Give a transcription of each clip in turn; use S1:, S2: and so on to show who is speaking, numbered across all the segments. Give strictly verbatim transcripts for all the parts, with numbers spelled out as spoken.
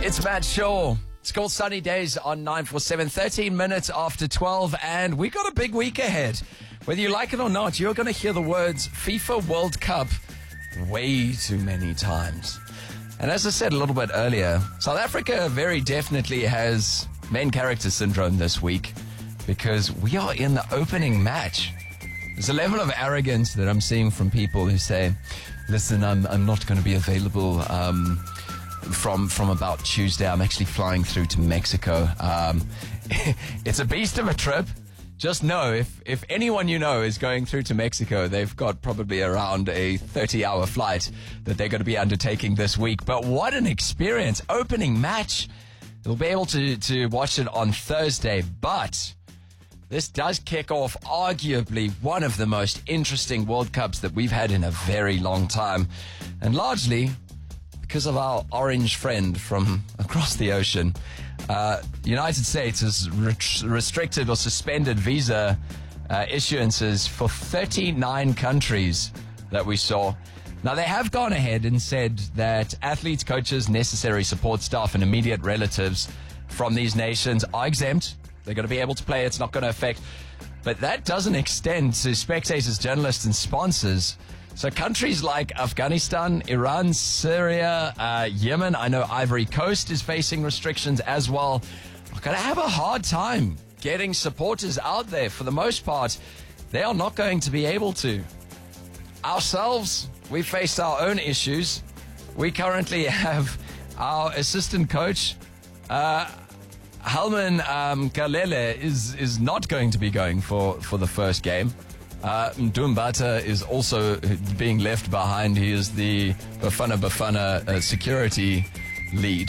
S1: It's Matt Shaw. It's called Sunny Days on nine four seven, thirteen minutes after twelve, and we got a big week ahead. Whether you like it or not, you're going to hear the words FIFA World Cup way too many times. And as I said a little bit earlier, South Africa very definitely has main character syndrome this week because we are in the opening match. There's a level of arrogance that I'm seeing from people who say, listen, I'm, I'm not going to be available um, from from about Tuesday. I'm actually flying through to Mexico. Um, it's a beast of a trip. Just know, if, if anyone you know is going through to Mexico, they've got probably around a thirty-hour flight that they're going to be undertaking this week. But what an experience. Opening match. You'll be able to, to watch it on Thursday. But this does kick off arguably one of the most interesting World Cups that we've had in a very long time. And largely because of our orange friend from across the ocean. Uh, United States has re- restricted or suspended visa uh, issuances for thirty-nine countries that we saw. Now, they have gone ahead and said that athletes, coaches, necessary support staff, and immediate relatives from these nations are exempt. They're going to be able to play. It's not going to affect. But that doesn't extend to spectators, journalists, and sponsors. So countries like Afghanistan, Iran, Syria, uh, Yemen, I know Ivory Coast is facing restrictions as well, are going to have a hard time getting supporters out there. For the most part, they are not going to be able to. Ourselves, we faced our own issues. We currently have our assistant coach, uh, Helman um, Galele, is, is not going to be going for, for the first game. Uh, Mdumbata is also being left behind. He is the Bafana Bafana uh, security lead.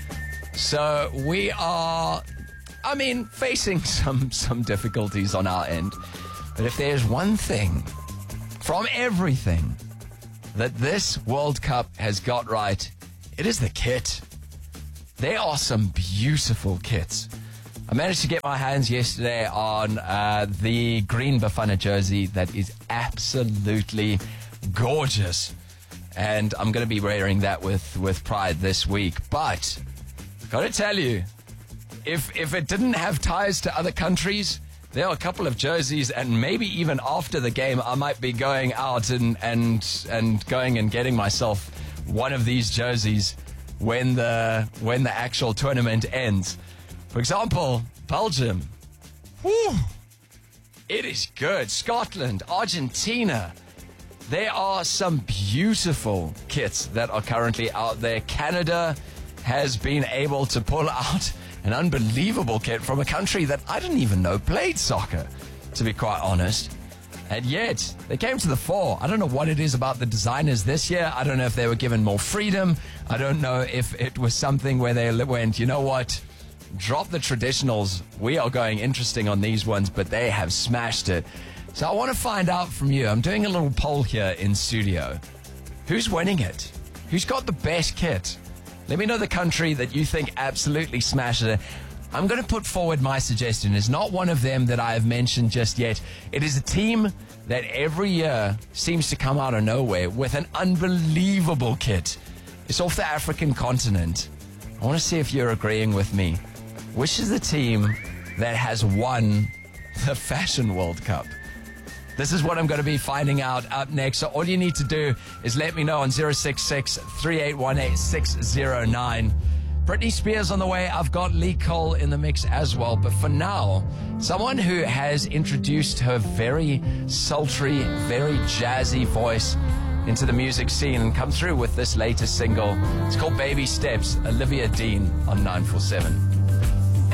S1: So we are, I mean, facing some, some difficulties on our end. But if there's one thing from everything that this World Cup has got right, it is the kit. There are some beautiful kits. I managed to get my hands yesterday on uh, the green Bafana jersey that is absolutely gorgeous. And I'm going to be wearing that with, with pride this week. But I've got to tell you, if if it didn't have ties to other countries, there are a couple of jerseys, and maybe even after the game, I might be going out and, and, and going and getting myself one of these jerseys when the when the actual tournament ends. For example, Belgium. Whew. It is good. Scotland, Argentina. There are some beautiful kits that are currently out there. Canada has been able to pull out an unbelievable kit from a country that I didn't even know played soccer, to be quite honest. And yet, they came to the fore. I don't know what it is about the designers this year. I don't know if they were given more freedom. I don't know if it was something where they went, you know what? Drop the traditionals. We are going interesting on these ones, but they have smashed it. So I want to find out from you. I'm doing a little poll here in studio. Who's winning it? Who's got the best kit? Let me know the country that you think absolutely smashed it. I'm going to put forward my suggestion. It's not one of them that I have mentioned just yet. It is a team that every year seems to come out of nowhere with an unbelievable kit. It's off the African continent. I want to see if you're agreeing with me. Which is the team that has won the Fashion World Cup? This is what I'm going to be finding out up next. So all you need to do is let me know on zero six six, three eight one eight, six zero nine. Britney Spears on the way. I've got Lee Cole in the mix as well. But for now, someone who has introduced her very sultry, very jazzy voice into the music scene and come through with this latest single. It's called Baby Steps. Olivia Dean on nine four seven.